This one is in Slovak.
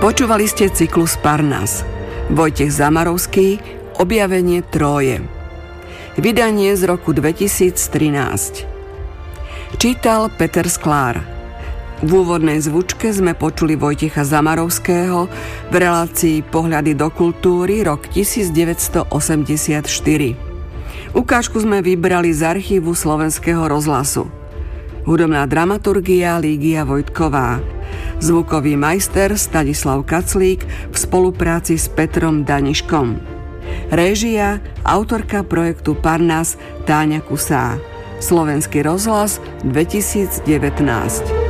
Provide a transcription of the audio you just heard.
Počúvali ste cyklus Parnas. Vojtech Zamarovský, Objavenie Tróje. Vydanie z roku 2013. Čítal Peter Sklár. V úvodnej zvučke sme počuli Vojtecha Zamarovského v relácii Pohľady do kultúry rok 1984. Ukážku sme vybrali z archívu Slovenského rozhlasu. Hudobná dramaturgia Lígia Vojtková. Zvukový majster Stanislav Kaclík v spolupráci s Petrom Daniškom. Réžia, autorka projektu Parnas Táňa Kusá. Slovenský rozhlas 2019.